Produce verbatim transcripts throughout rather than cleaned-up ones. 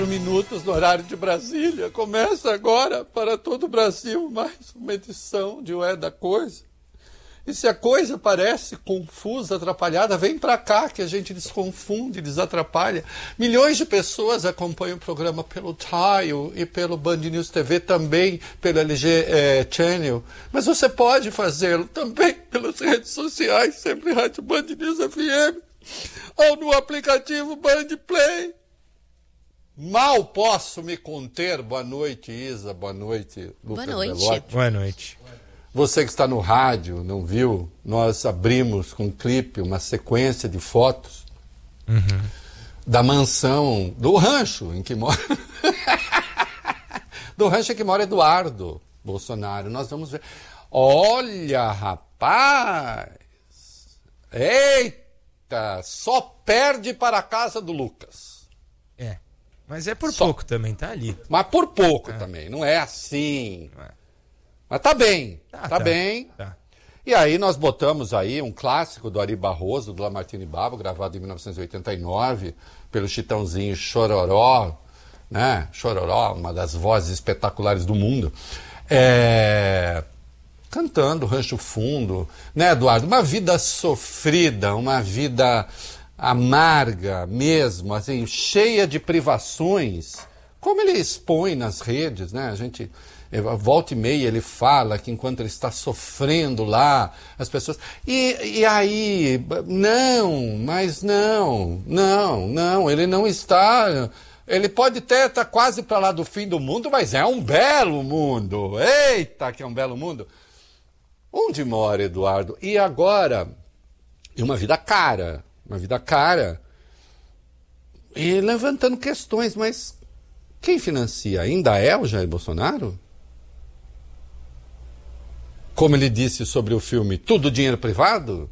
Minutos no horário de Brasília. Começa agora para todo o Brasil mais uma edição de O É da Coisa. E se a coisa parece confusa, atrapalhada, vem para cá que a gente desconfunde, desatrapalha. Milhões de pessoas acompanham o programa pelo Tile e pelo Band News T V, também pelo L G eh, Channel. Mas você pode fazê-lo também pelas redes sociais, sempre Rádio Band News F M, ou no aplicativo Band Play. Mal posso me conter. Boa noite, Isa. Boa noite, Lucas Boa noite. Belotti. Boa noite. Você que está no rádio, não viu? Nós abrimos com um clipe uma sequência de fotos uhum. da mansão, do rancho em que mora... do rancho em que mora Eduardo Bolsonaro. Nós vamos ver. Olha, rapaz! Eita! Só perde para a casa do Lucas. É. Mas é por Só. pouco também, tá ali. Mas por pouco é. também, não é assim. É. Mas tá bem, tá, tá, tá bem. Tá. E aí nós botamos aí um clássico do Ari Barroso, do Lamartine Babo, gravado em mil novecentos e oitenta e nove, pelo Chitãozinho Chororó, né? Chororó, uma das vozes espetaculares do mundo. É... Cantando Rancho Fundo, né, Eduardo? Uma vida sofrida, uma vida amarga mesmo, assim, cheia de privações, como ele expõe nas redes, né? A gente, volta e meia, ele fala que enquanto ele está sofrendo lá, as pessoas... E, e aí, não, mas não, não, não, ele não está... Ele pode até estar quase para lá do fim do mundo, mas é um belo mundo. Eita, que é um belo mundo. Onde mora, Eduardo? E agora, uma vida cara, uma vida cara, e levantando questões, mas quem financia? Ainda é o Jair Bolsonaro? Como ele disse sobre o filme, tudo dinheiro privado?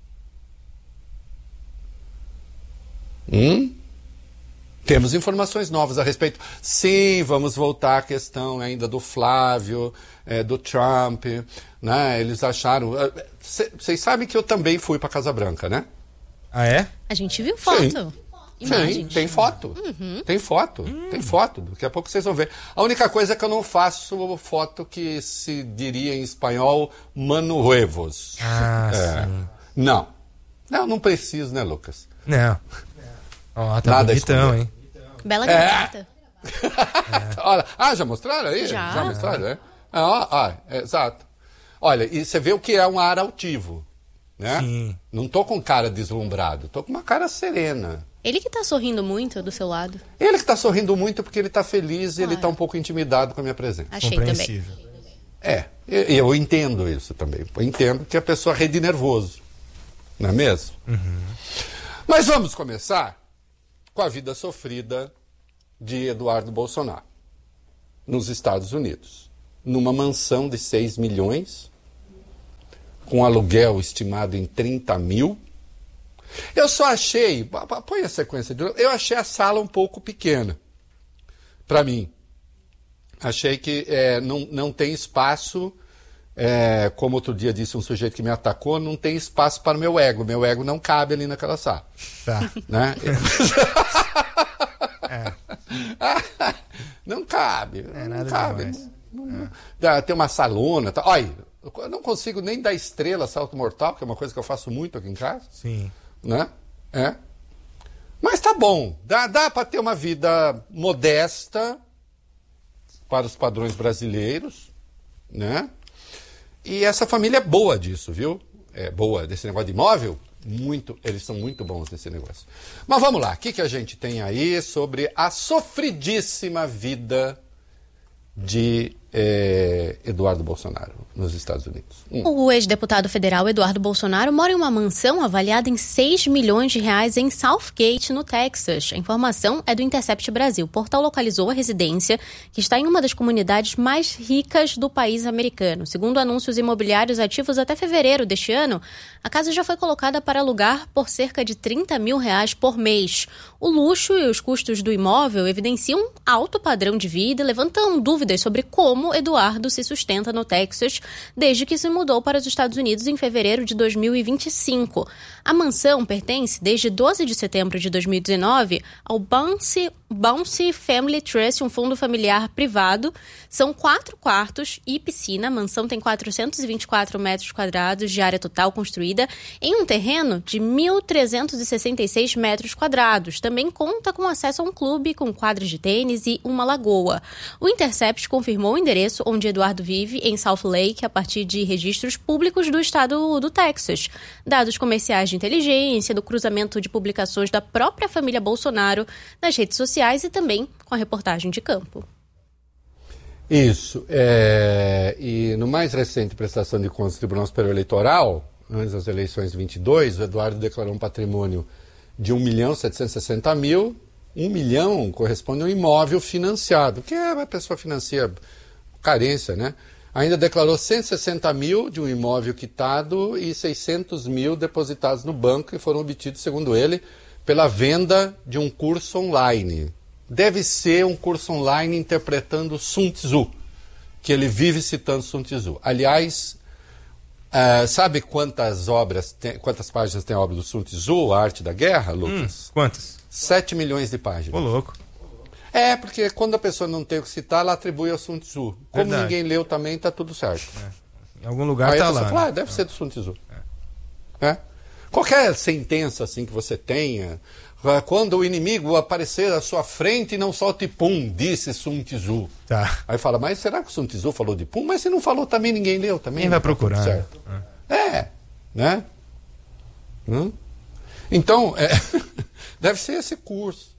Hum? Temos informações novas a respeito. Sim, vamos voltar à questão ainda do Flávio, é, do Trump, né? Eles acharam... Vocês sabem que eu também fui para Casa Branca, né? Ah, é? A gente viu foto. Sim. Imagens. Sim, tem foto. Uhum. Tem foto. Hum. Tem foto. Daqui a pouco vocês vão ver. A única coisa é que eu não faço foto que se diria em espanhol mano huevos. Ah, é. sim. Não. Não, não preciso, né, Lucas? Não. Ó, tá Nada bonitão, hein? Bela gravata. É. Olha, ah, já mostraram aí? Já. Já mostraram, é? Ah, ó, ah, é, exato. Olha, e você vê o que é um ar altivo, né? Sim. Não tô com cara deslumbrado, tô com uma cara serena. Ele que tá sorrindo muito do seu lado. Ele que tá sorrindo muito porque ele tá feliz Claro. e ele tá um pouco intimidado com a minha presença. Achei também. Compreensível. É, eu, eu entendo isso também. Eu entendo que a pessoa ri de nervoso, não é mesmo? Uhum. Mas vamos começar com a vida sofrida de Eduardo Bolsonaro, nos Estados Unidos, numa mansão de seis milhões, com aluguel estimado em trinta mil. Eu só achei, põe a sequência de eu achei a sala um pouco pequena, para mim. Achei que é, não, não tem espaço, é, como outro dia disse um sujeito que me atacou, não tem espaço para o meu ego. Meu ego não cabe ali naquela sala. Tá. Né? É. Não cabe. É, não nada cabe. demais. Não, não. Tem uma salona. Tá. Olha, eu não consigo nem dar estrela salto mortal, que é uma coisa que eu faço muito aqui em casa. Sim. Né? É. Mas tá bom. Dá, dá para ter uma vida modesta para os padrões brasileiros, né? E essa família é boa disso, viu? É boa desse negócio de imóvel. Muito, eles são muito bons nesse negócio. Mas vamos lá, o que, que a gente tem aí sobre a sofridíssima vida de eh, Eduardo Bolsonaro nos Estados Unidos? Hum. O ex-deputado federal Eduardo Bolsonaro mora em uma mansão avaliada em seis milhões de reais em Southgate, no Texas. A informação é do Intercept Brasil. O portal localizou a residência, que está em uma das comunidades mais ricas do país americano. Segundo anúncios imobiliários ativos até fevereiro deste ano, a casa já foi colocada para alugar por cerca de trinta mil reais por mês. O luxo e os custos do imóvel evidenciam alto padrão de vida e levantam dúvidas sobre como Eduardo se sustenta no Texas desde que se mudou para os Estados Unidos em fevereiro de dois mil e vinte e cinco. A mansão pertence desde doze de setembro de dois mil e dezenove ao Bouncy Bouncy Family Trust, um fundo familiar privado. São quatro quartos e piscina. A mansão tem quatrocentos e vinte e quatro metros quadrados de área total construída em um terreno de mil trezentos e sessenta e seis metros quadrados. Também conta com acesso a um clube com quadras de tênis e uma lagoa. O Intercept confirmou o endereço onde Eduardo vive, em South Lake, a partir de registros públicos do estado do Texas. Dados comerciais de inteligência, do cruzamento de publicações da própria família Bolsonaro nas redes sociais e também com a reportagem de campo. Isso. É, e no mais recente prestação de contas do Tribunal Superior Eleitoral, antes das eleições de vinte e dois, o Eduardo declarou um patrimônio de um milhão setecentos e sessenta mil. Um milhão corresponde a um imóvel financiado, que é a pessoa financia carência, né? Ainda declarou cento e sessenta mil de um imóvel quitado e seiscentos mil depositados no banco que foram obtidos, segundo ele, pela venda de um curso online. Deve ser um curso online interpretando Sun Tzu, que ele vive citando Sun Tzu. Aliás, uh, sabe quantas obras, tem, quantas páginas tem a obra do Sun Tzu, A Arte da Guerra, Lucas? Hum, quantas? Sete milhões de páginas. Ô, louco. É, porque quando a pessoa não tem o que citar, ela atribui ao Sun Tzu. Como Verdade. ninguém leu também, está tudo certo. É. Em algum lugar Aí tá a pessoa lá. fala, né? ah, deve é. ser do Sun Tzu. É. É. Qualquer sentença assim que você tenha, quando o inimigo aparecer à sua frente, não solte pum, disse Sun Tzu. Tá. Aí fala, mas será que o Sun Tzu falou de pum? Mas se não falou também, ninguém leu também. Quem vai procurar? Certo. É. é, né? Hum? Então, é, deve ser esse curso.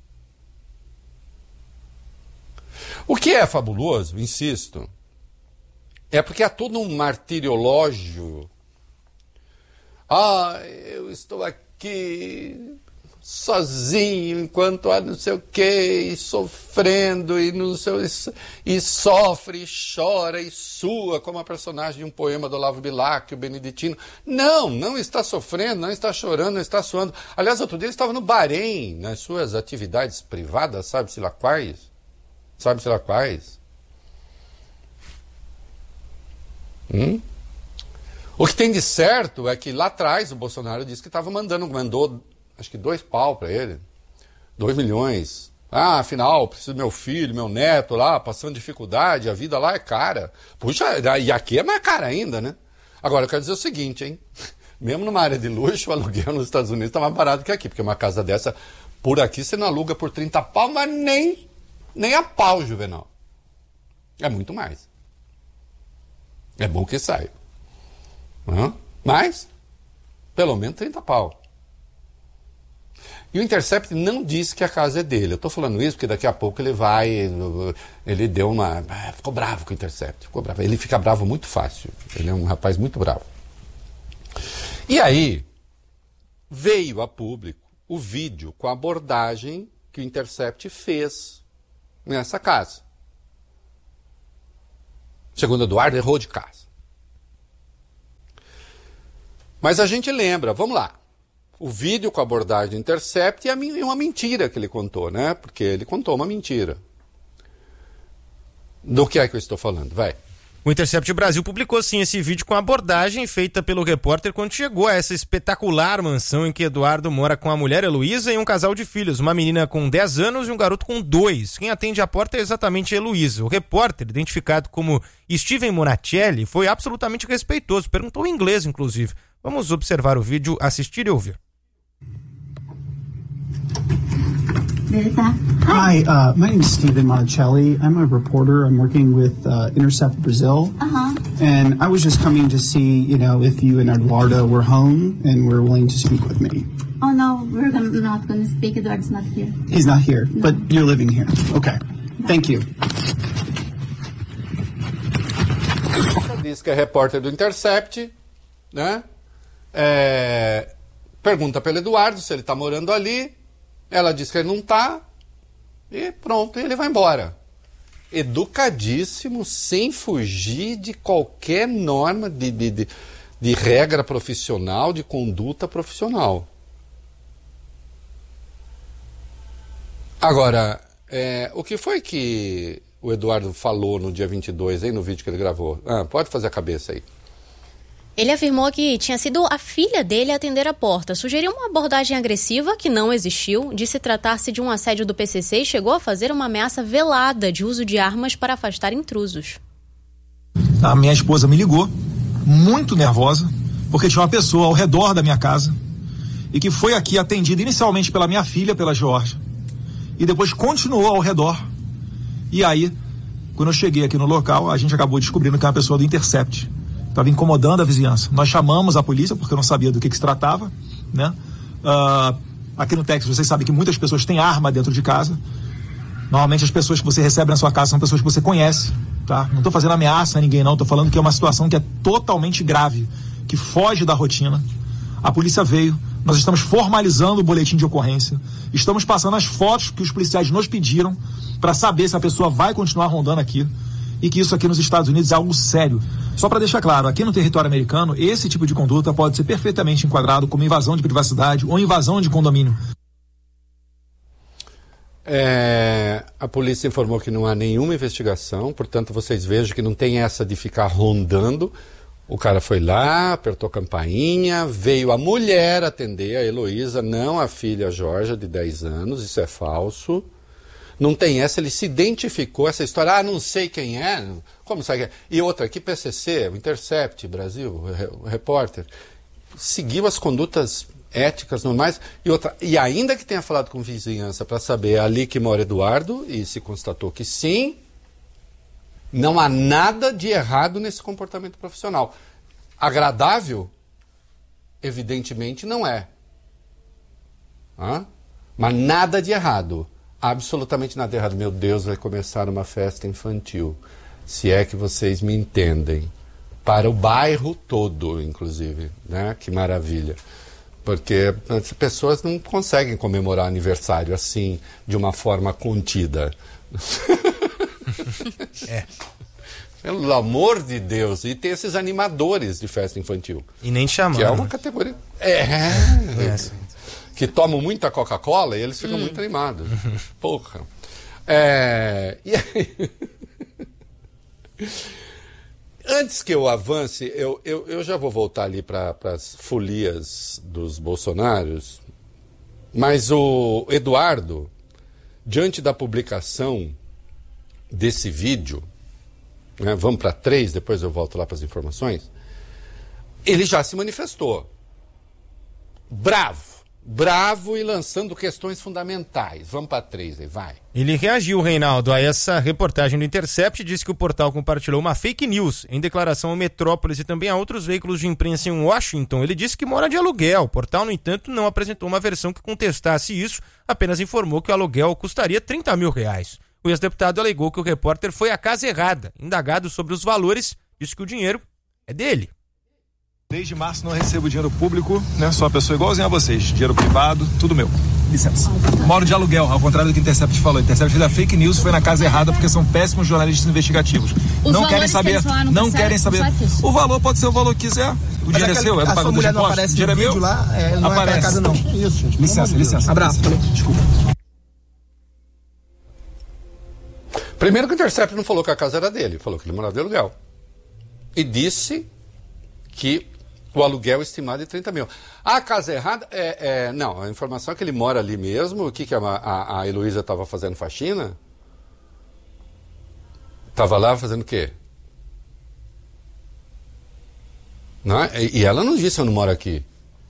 O que é fabuloso, insisto, é porque há todo um martiriológio. Ah, eu estou aqui sozinho enquanto há não sei o quê, e sofrendo, e, não sei, e sofre, e chora, e sua, como a personagem de um poema do Olavo Bilac, o Beneditino. Não, não está sofrendo, não está chorando, não está suando. Aliás, outro dia ele estava no Bahrein, nas suas atividades privadas, sabe-se lá quais? Sabe-se lá quais? Hum? O que tem de certo é que lá atrás o Bolsonaro disse que estava mandando, mandou acho que dois pau para ele, dois milhões. Ah, afinal, preciso do meu filho, meu neto lá, passando dificuldade, a vida lá é cara. Puxa, e aqui é mais cara ainda, né? Agora, eu quero dizer o seguinte, hein? Mesmo numa área de luxo, o aluguel nos Estados Unidos está mais barato que aqui, porque uma casa dessa, por aqui, você não aluga por trinta pau, mas nem, nem a pau, Juvenal. É muito mais. É bom que saia. Hã? Mas, pelo menos trinta pau. E o Intercept não disse que a casa é dele. Eu estou falando isso porque daqui a pouco ele vai... Ele deu uma... Ficou bravo com o Intercept. Ficou bravo. Ele fica bravo muito fácil. Ele é um rapaz muito bravo. E aí, veio a público o vídeo com a abordagem que o Intercept fez nessa casa. Segundo Eduardo, errou de casa. Mas a gente lembra, vamos lá, o vídeo com a abordagem do Intercept e uma mentira que ele contou, né? Porque ele contou uma mentira. Do que é que eu estou falando? Vai. O Intercept Brasil publicou sim esse vídeo com a abordagem feita pelo repórter quando chegou a essa espetacular mansão em que Eduardo mora com a mulher Heloísa e um casal de filhos, uma menina com dez anos e um garoto com dois. Quem atende a porta é exatamente a Heloísa. O repórter, identificado como Steven Monatelli, foi absolutamente respeitoso, perguntou em inglês, inclusive. Vamos observar o vídeo, assistir e ouvir. Hi, uh, my name is Stephen Monticelli. I'm a reporter. I'm working with uh, Intercept Brazil. Uh-huh. And I was just coming to see, you know, if you and Eduardo were home and were willing to speak with me. Oh, no, we're gonna, not going to speak. Eduardo's not here. He's not here, no. But you're living here. Okay. Thank you. Diz que é repórter do Intercept, né? É, pergunta pelo Eduardo se ele está morando ali. Ela diz que ele não está. E pronto, ele vai embora. Educadíssimo, sem fugir de qualquer norma de, de, de, de regra profissional, de conduta profissional. Agora, é, o que foi que o Eduardo falou no dia vinte e dois, aí no vídeo que ele gravou? Ah, pode fazer a cabeça aí. Ele afirmou que tinha sido a filha dele a atender a porta. Sugeriu uma abordagem agressiva que não existiu, disse tratar-se de um assédio do P C C e chegou a fazer uma ameaça velada de uso de armas para afastar intrusos. A minha esposa me ligou, muito nervosa, porque tinha uma pessoa ao redor da minha casa e que foi aqui atendida inicialmente pela minha filha, pela Georgia, e depois continuou ao redor. E aí, quando eu cheguei aqui no local, a gente acabou descobrindo que é uma pessoa do Intercept. Estava incomodando a vizinhança. Nós chamamos a polícia porque eu não sabia do que, que se tratava, né? Uh, aqui no Texas, vocês sabem que muitas pessoas têm arma dentro de casa. Normalmente as pessoas que você recebe na sua casa são pessoas que você conhece, tá? Não estou fazendo ameaça a ninguém, não. Estou falando que é uma situação que é totalmente grave, que foge da rotina. A polícia veio, nós estamos formalizando o boletim de ocorrência, estamos passando as fotos que os policiais nos pediram para saber se a pessoa vai continuar rondando aqui e que isso aqui nos Estados Unidos é algo sério. Só para deixar claro, aqui no território americano, esse tipo de conduta pode ser perfeitamente enquadrado como invasão de privacidade ou invasão de condomínio. É, a polícia informou que não há nenhuma investigação, portanto vocês vejam que não tem essa de ficar rondando. O cara foi lá, apertou a campainha, veio a mulher atender, a Heloísa, não a filha Georgia, de dez anos, isso é falso. Não tem essa, ele se identificou, essa história, ah, não sei quem é, como sabe quem é? E outra, aqui P C C, o Intercept, Brasil, o repórter, seguiu as condutas éticas normais, e outra, e ainda que tenha falado com vizinhança para saber, é ali que mora Eduardo, e se constatou que sim, não há nada de errado nesse comportamento profissional. Agradável? Evidentemente não é. Hã? Mas nada de errado. Absolutamente nada de errado. Meu Deus, vai começar uma festa infantil. Se é que vocês me entendem. Para o bairro todo, inclusive. Né? Que maravilha. Porque as pessoas não conseguem comemorar aniversário assim, de uma forma contida. É. Pelo amor de Deus. E tem esses animadores de festa infantil. E nem chamando. Que é uma categoria... É... é. Que tomam muita Coca-Cola e eles ficam hum. muito animados. Porra. É... E aí... Antes que eu avance, eu, eu, eu já vou voltar ali para as folias dos bolsonaros, mas o Eduardo, diante da publicação desse vídeo, né, vamos para três, depois eu volto lá para as informações, ele já se manifestou. Bravo. Bravo e lançando questões fundamentais. Vamos para três aí, vai. Ele reagiu, Reinaldo, a essa reportagem do Intercept, disse que o portal compartilhou uma fake news em declaração ao Metrópolis e também a outros veículos de imprensa em Washington. Ele disse que mora de aluguel. O portal, no entanto, não apresentou uma versão que contestasse isso, apenas informou que o aluguel custaria trinta mil reais. O ex-deputado alegou que o repórter foi à casa errada. Indagado sobre os valores, disse que o dinheiro é dele. Desde março não recebo dinheiro público, né? Sou uma pessoa igualzinha a vocês. Dinheiro privado, tudo meu. Licença. Moro de aluguel, ao contrário do que o Intercept falou. O Intercept fez a fake news, foi na casa errada porque são péssimos jornalistas investigativos. Os não querem saber, que não querem saber. O valor pode ser o valor que quiser. O dinheiro é seu, é do pagador de impostos. O dinheiro é meu. Lá, é, não aparece. É casa, não. Isso, gente. Licença, licença. Abraço. Desculpa. Primeiro que o Intercept não falou que a casa era dele, falou que ele morava de aluguel. E disse que o aluguel estimado é trinta mil. A casa errada, é, é, não, a informação é que ele mora ali mesmo. O que, que a, a, a Heloísa estava fazendo faxina? Estava lá fazendo o quê? Não é? E, e ela não disse eu não moro aqui.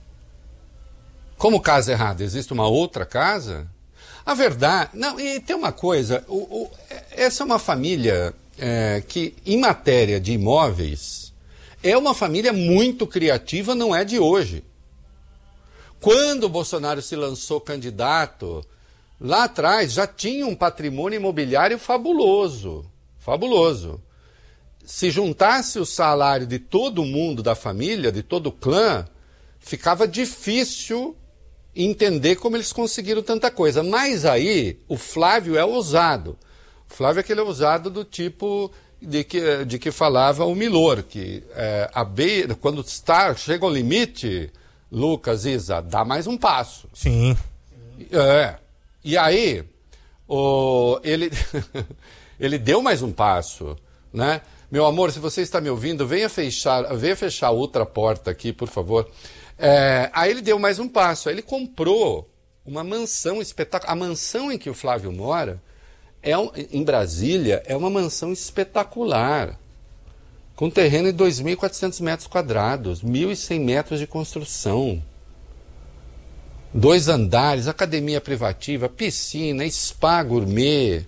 Como casa errada? Existe uma outra casa? A verdade... Não, e tem uma coisa, o, o, essa é uma família é, que, em matéria de imóveis, é uma família muito criativa, não é de hoje. Quando o Bolsonaro se lançou candidato, lá atrás já tinha um patrimônio imobiliário fabuloso. Fabuloso. Se juntasse o salário de todo mundo da família, de todo o clã, ficava difícil entender como eles conseguiram tanta coisa. Mas aí, o Flávio é ousado. O Flávio é aquele ousado do tipo... De que, de que falava o Milor, que é, a beira, quando está, chega ao limite, Lucas, Isa, dá mais um passo. Sim. É. E aí, o, ele, ele deu mais um passo, né? Meu amor, se você está me ouvindo, venha fechar, venha fechar a outra porta aqui, por favor. É, aí ele deu mais um passo. Aí ele comprou uma mansão espetacular. A mansão em que o Flávio mora, é um, em Brasília, é uma mansão espetacular. Com terreno de dois mil e quatrocentos metros quadrados, mil e cem metros de construção. Dois andares, academia privativa, piscina, spa gourmet.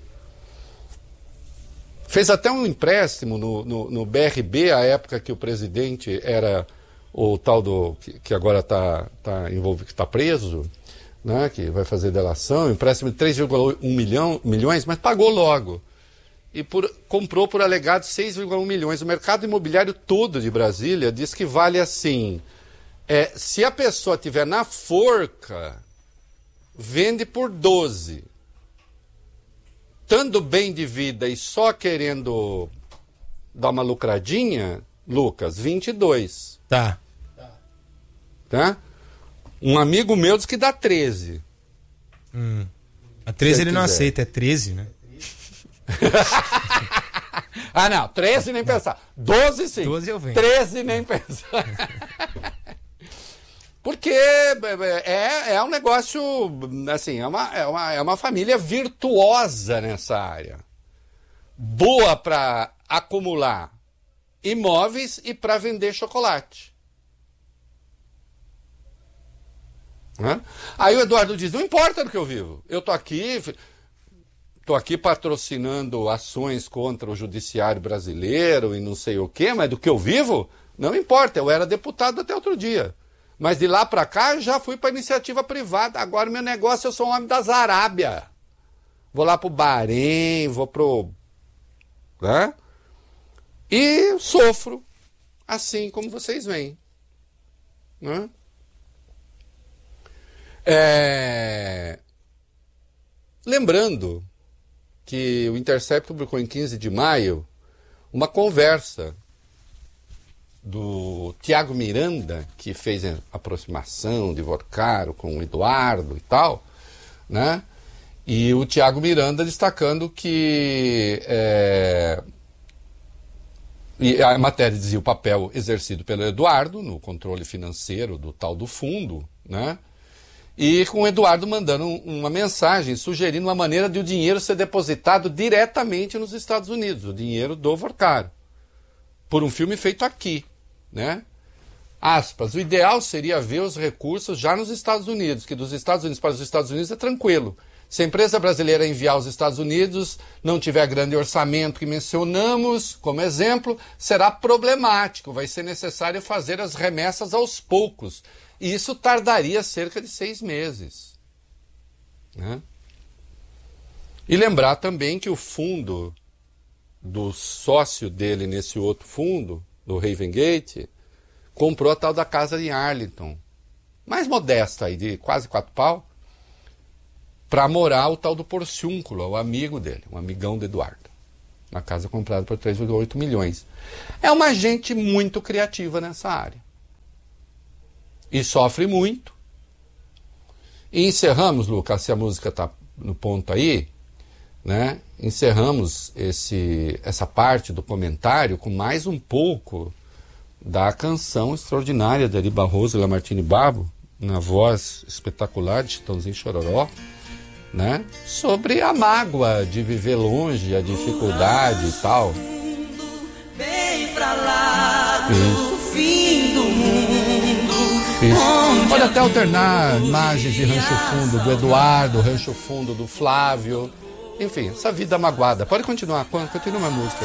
Fez até um empréstimo no, no, no B R B, a época que o presidente era o tal do... que, que agora está tá envolvido, que está preso, né, que vai fazer delação, empréstimo de três vírgula um milhão, milhões, mas pagou logo. E por, comprou por alegados seis vírgula um milhões. O mercado imobiliário todo de Brasília diz que vale assim... É, se a pessoa estiver na forca, vende por doze. Estando bem de vida e só querendo dar uma lucradinha, Lucas, vinte e dois. Tá. Tá? Um amigo meu diz que dá treze. Hum. A treze ele não aceita, é treze, né? Ah, não, treze nem pensar. doze sim. doze eu venho. treze nem pensar. Porque é, é um negócio, assim, é uma, é, uma, é uma família virtuosa nessa área. Boa para acumular imóveis e para vender chocolate. Né? Aí o Eduardo diz, não importa do que eu vivo. Eu tô aqui, tô aqui patrocinando ações contra o judiciário brasileiro e não sei o quê, mas do que eu vivo, não importa. Eu era deputado até outro dia. Mas de lá para cá eu já fui para iniciativa privada. Agora meu negócio, eu sou um homem das Arábia. Vou lá pro Bahrein, vou pro... Né? E sofro, assim como vocês veem. Né? É... Lembrando que o Intercept publicou em quinze de maio uma conversa do Tiago Miranda, que fez a aproximação de Vorcaro com o Eduardo e tal, né? E o Tiago Miranda destacando que é, e a matéria dizia o papel exercido pelo Eduardo no controle financeiro do tal do fundo, né? E com o Eduardo mandando uma mensagem sugerindo uma maneira de o dinheiro ser depositado diretamente nos Estados Unidos, o dinheiro do Vorcaro, por um filme feito aqui, né? Aspas, o ideal seria ver os recursos já nos Estados Unidos, que dos Estados Unidos para os Estados Unidos é tranquilo. Se a empresa brasileira enviar aos Estados Unidos, não tiver grande orçamento que mencionamos como exemplo, será problemático, vai ser necessário fazer as remessas aos poucos. E isso tardaria cerca de seis meses. Né? E lembrar também que o fundo do sócio dele nesse outro fundo, do Ravengate, comprou a tal da casa em Arlington, mais modesta aí, de quase quatro pau, para morar o tal do Porciúncula, o amigo dele, um amigão do Eduardo, na casa comprada por três vírgula oito milhões. É uma gente muito criativa nessa área. E sofre muito. E encerramos, Lucas, se a música está no ponto aí, né? Encerramos esse, essa parte do comentário com mais um pouco da canção extraordinária de Ari Barroso e Lamartine Babo, na voz espetacular de Chitãozinho Chororó, né? Sobre a mágoa de viver longe, a dificuldade e tal. Bem pra lá do fim do mundo. Isso. Pode até alternar imagens de Rancho Fundo do Eduardo, Rancho Fundo do Flávio. Enfim, essa vida magoada. Pode continuar, continua uma música.